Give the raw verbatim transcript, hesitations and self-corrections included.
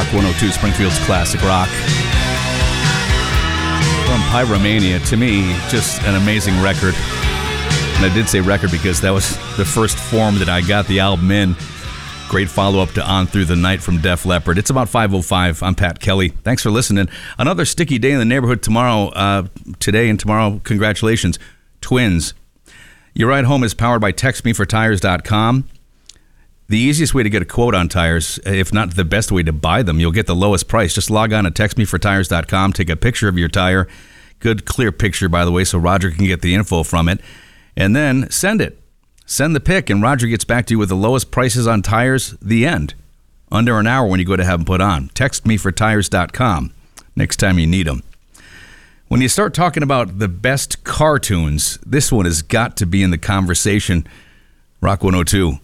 Rock one oh two, Springfield's classic rock. From Pyromania, to me, just an amazing record. And I did say record because that was the first form that I got the album in. Great follow-up to On Through the Night from Def Leppard. It's about five oh five. I'm Pat Kelly. Thanks for listening. Another sticky day in the neighborhood tomorrow. Uh, today and tomorrow, congratulations. Twins. Your ride home is powered by text me for tires dot com. The easiest way to get a quote on tires, if not the best way to buy them, you'll get the lowest price. Just log on to text me for tires dot com, take a picture of your tire. Good, clear picture, by the way, so Roger can get the info from it. And then send it. Send the pic, and Roger gets back to you with the lowest prices on tires, the end. Under an hour when you go to have them put on. Text me for tires dot com next time you need them. When you start talking about the best cartoons, this one has got to be in the conversation. Rock one oh two.